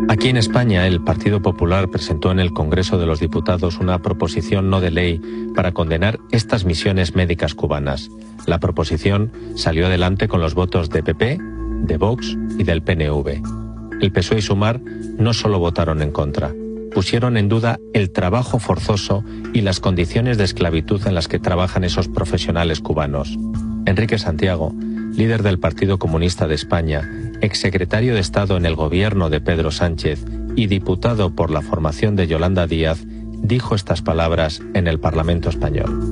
Aquí en España, el Partido Popular presentó en el Congreso de los Diputados una proposición no de ley para condenar estas misiones médicas cubanas. La proposición salió adelante con los votos de PP, de Vox y del PNV. El PSOE y Sumar no solo votaron en contra, pusieron en duda el trabajo forzoso y las condiciones de esclavitud en las que trabajan esos profesionales cubanos. Enrique Santiago, líder del Partido Comunista de España, exsecretario de Estado en el gobierno de Pedro Sánchez y diputado por la formación de Yolanda Díaz, dijo estas palabras en el Parlamento español.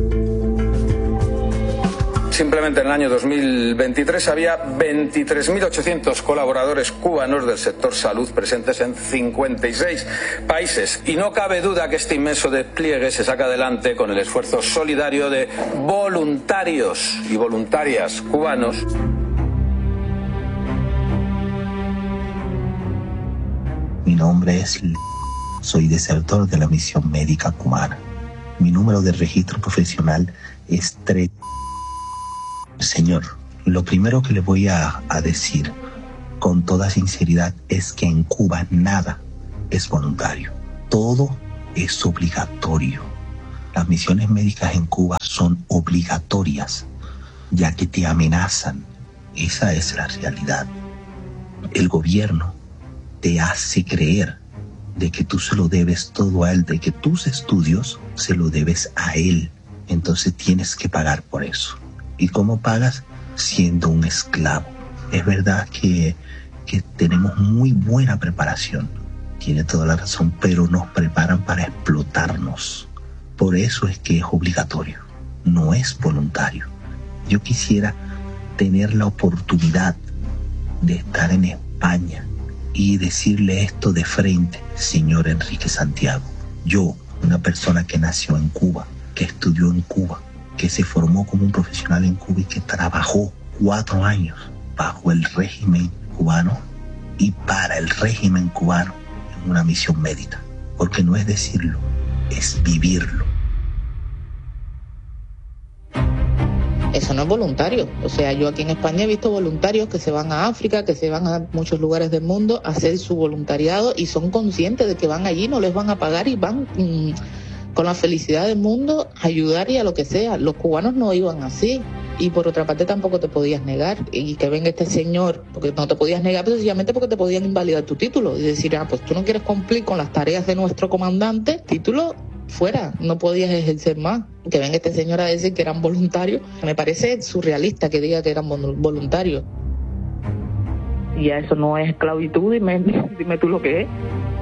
Simplemente en el año 2023 había 23.800 colaboradores cubanos del sector salud presentes en 56 países. Y no cabe duda que este inmenso despliegue se saca adelante con el esfuerzo solidario de voluntarios y voluntarias cubanos. Mi nombre es soy desertor de la misión médica cubana. Mi número de registro profesional es 3. Señor, lo primero que le voy a decir con toda sinceridad es que en Cuba nada es voluntario. Todo es obligatorio. Las misiones médicas en Cuba son obligatorias, ya que te amenazan. Esa es la realidad. El gobierno te hace creer de que tú se lo debes todo a él, de que tus estudios se lo debes a él. Entonces tienes que pagar por eso. ¿Y cómo pagas? Siendo un esclavo. Es verdad que tenemos muy buena preparación, tiene toda la razón, pero nos preparan para explotarnos. Por eso es que es obligatorio, no es voluntario. Yo quisiera tener la oportunidad de estar en España y decirle esto de frente, señor Enrique Santiago. Yo, una persona que nació en Cuba, que estudió en Cuba, que se formó como un profesional en Cuba y que trabajó 4 años bajo el régimen cubano y para el régimen cubano en una misión médica. Porque no es decirlo, es vivirlo. Eso no es voluntario. O sea, yo aquí en España he visto voluntarios que se van a África, que se van a muchos lugares del mundo a hacer su voluntariado y son conscientes de que van allí, no les van a pagar y van con la felicidad del mundo a ayudar y a lo que sea. Los cubanos no iban así. Y por otra parte tampoco te podías negar. Y que venga este señor, porque no te podías negar precisamente porque te podían invalidar tu título. Y decir, pues tú no quieres cumplir con las tareas de nuestro comandante, título fuera, no podías ejercer más. Que venga este señor a decir que eran voluntarios, me parece surrealista que diga que eran voluntarios. Y ya eso no es esclavitud, dime tú lo que es.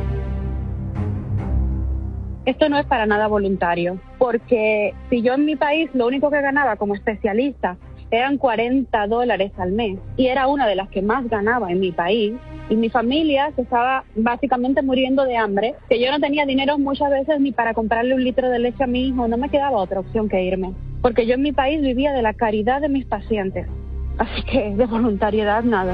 Esto no es para nada voluntario, porque si yo en mi país lo único que ganaba como especialista eran $40 al mes y era una de las que más ganaba en mi país y mi familia se estaba básicamente muriendo de hambre, que yo no tenía dinero muchas veces ni para comprarle 1 litro de leche a mi hijo, no me quedaba otra opción que irme, porque yo en mi país vivía de la caridad de mis pacientes, así que de voluntariedad nada.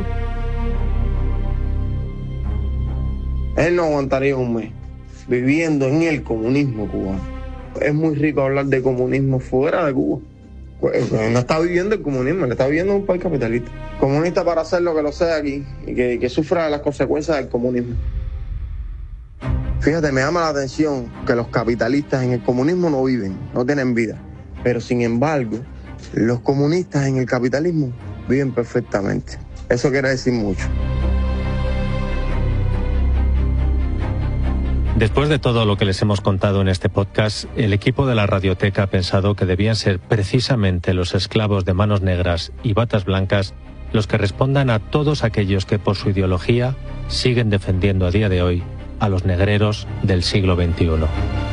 Él no aguantaría un mes viviendo en el comunismo cubano. Es muy rico hablar de comunismo fuera de Cuba. Pues no está viviendo el comunismo, él está viviendo en un país capitalista. Comunista para hacer lo que lo sea aquí y que sufra las consecuencias del comunismo. Fíjate, me llama la atención que los capitalistas en el comunismo no viven, no tienen vida. Pero sin embargo, los comunistas en el capitalismo viven perfectamente. Eso quiere decir mucho. Después de todo lo que les hemos contado en este podcast, el equipo de la Radioteca ha pensado que debían ser precisamente los esclavos de manos negras y batas blancas los que respondan a todos aquellos que por su ideología siguen defendiendo a día de hoy a los negreros del siglo XXI.